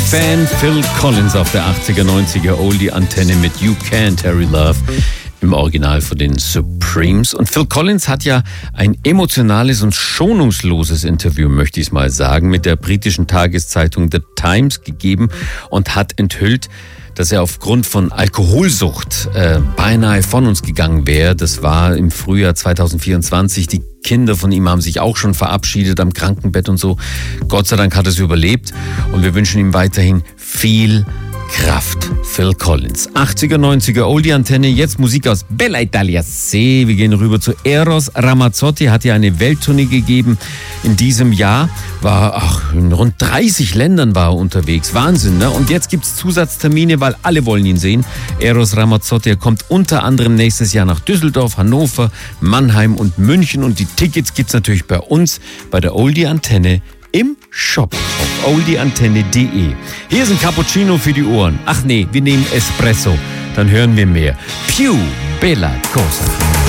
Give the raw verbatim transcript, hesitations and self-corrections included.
Fan Phil Collins auf der achtziger, neunziger Oldie-Antenne mit You Can, Terry Love. Im Original von den Supremes. Und Phil Collins hat ja ein emotionales und schonungsloses Interview, möchte ich mal sagen, mit der britischen Tageszeitung The Times gegeben und hat enthüllt, dass er aufgrund von Alkoholsucht äh, beinahe von uns gegangen wäre. Das war im Frühjahr zwanzig vierundzwanzig. Die Kinder von ihm haben sich auch schon verabschiedet am Krankenbett und so. Gott sei Dank hat er es überlebt und wir wünschen ihm weiterhin viel Kraft. Phil Collins. achtziger, neunziger Oldie-Antenne. Jetzt Musik aus Bella Italia C. Wir gehen rüber zu Eros Ramazzotti. Hat ja eine Welttournee gegeben in diesem Jahr. War, ach, in rund dreißig Ländern war er unterwegs. Wahnsinn, ne? Und jetzt gibt's Zusatztermine, weil alle wollen ihn sehen. Eros Ramazzotti, er kommt unter anderem nächstes Jahr nach Düsseldorf, Hannover, Mannheim und München. Und die Tickets gibt's natürlich bei uns, bei der Oldie-Antenne im Shop auf oldieantenne punkt de. Hier ist ein Cappuccino für die Ohren. Ach nee, wir nehmen Espresso, dann hören wir mehr. Più bella cosa.